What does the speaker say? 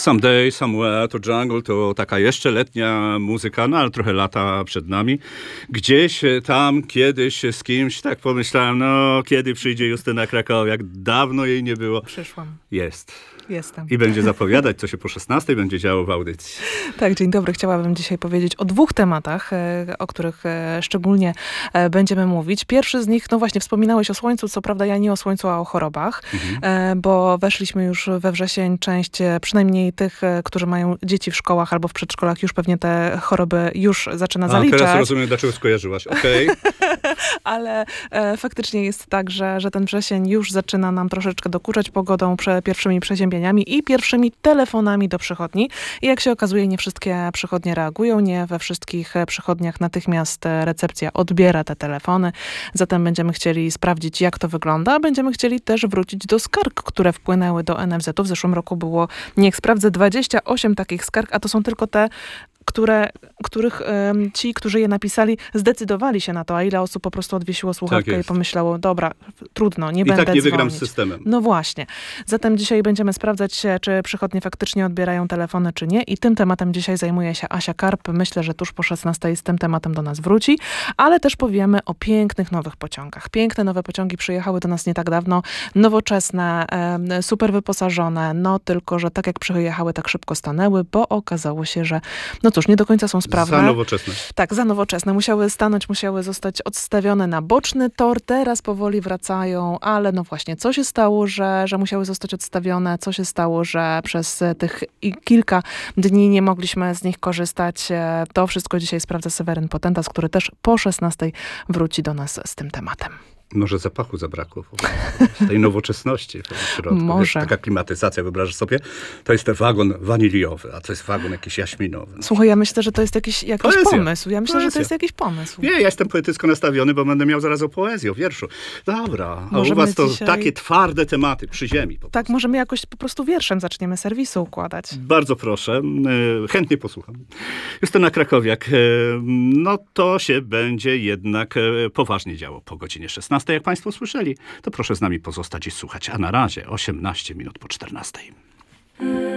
Someday, Somewhere to Jungle to taka jeszcze letnia muzyka, no ale trochę lata przed nami. Gdzieś tam, kiedyś z kimś tak pomyślałem, no kiedy przyjdzie Justyna Krakowiak, dawno jej nie było. Przyszłam. Jestem. I będzie zapowiadać, co się po 16 będzie działo w audycji. Tak, dzień dobry. Chciałabym dzisiaj powiedzieć o 2 tematach, o których szczególnie będziemy mówić. Pierwszy z nich, no właśnie, wspominałeś o słońcu, co prawda ja nie o słońcu, a o chorobach, bo weszliśmy już we wrzesień. Część, przynajmniej tych, którzy mają dzieci w szkołach albo w przedszkolach, już pewnie te choroby już zaczyna zaliczać. Teraz rozumiem, dlaczego skojarzyłaś. Okej. Ale faktycznie jest tak, że ten wrzesień już zaczyna nam troszeczkę dokuczać pogodą, pierwszymi przeziębieniami i pierwszymi telefonami do przychodni. I jak się okazuje, nie wszystkie przychodnie reagują, nie we wszystkich przychodniach natychmiast recepcja odbiera te telefony. Zatem będziemy chcieli sprawdzić, jak to wygląda. Będziemy chcieli też wrócić do skarg, które wpłynęły do NFZ-u. W zeszłym roku było, niech sprawdzę, 28 takich skarg, a to są tylko te, których ci, którzy je napisali, zdecydowali się na to, a ile osób po prostu odwiesiło słuchawkę i pomyślało, dobra, trudno, nie będę dzwonić. I tak nie wygram z systemem. No właśnie. Zatem dzisiaj będziemy sprawdzać, czy przychodnie faktycznie odbierają telefony, czy nie. I tym tematem dzisiaj zajmuje się Asia Karp. Myślę, że tuż po 16 z tym tematem do nas wróci, ale też powiemy o pięknych nowych pociągach. Piękne nowe pociągi przyjechały do nas nie tak dawno, nowoczesne, super wyposażone, no tylko, że tak jak przyjechały, tak szybko stanęły, bo okazało się, że no cóż, nie do końca są sprawne. Za nowoczesne. Tak, za nowoczesne. Musiały stanąć, musiały zostać odstawione na boczny tor. Teraz powoli wracają, ale no właśnie, co się stało, że musiały zostać odstawione? Co się stało, że przez tych kilka dni nie mogliśmy z nich korzystać? To wszystko dzisiaj sprawdza Seweryn Potentas, który też po 16 wróci do nas z tym tematem. Może zapachu zabrakło, tej nowoczesności w środku. Może. Wiesz, taka klimatyzacja, wyobrażasz sobie, to jest ten wagon waniliowy, a to jest wagon jakiś jaśminowy. Słuchaj, ja myślę, że to jest jakiś pomysł. Ja myślę, że to jest jakiś pomysł. Nie, ja jestem poetycko nastawiony, bo będę miał zaraz o poezji, o wierszu. Dobra, a Możemy u was to dzisiaj takie twarde tematy przy ziemi. Tak, możemy jakoś po prostu wierszem zaczniemy serwisu układać. Bardzo proszę, chętnie posłucham. Justyna Krakowiak, no to się będzie jednak poważnie działo po godzinie 16. Jak państwo słyszeli, to proszę z nami pozostać i słuchać. A na razie 18 minut po 14.